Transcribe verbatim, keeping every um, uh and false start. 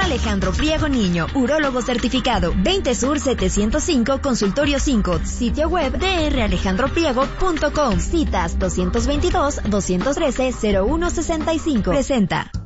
Alejandro Priego Niño, urólogo certificado. veinte Sur setecientos cinco, Consultorio cinco. Sitio web d r alejandro priego punto com. Citas dos veintidós, doscientos trece, cero uno sesenta y cinco. Presenta.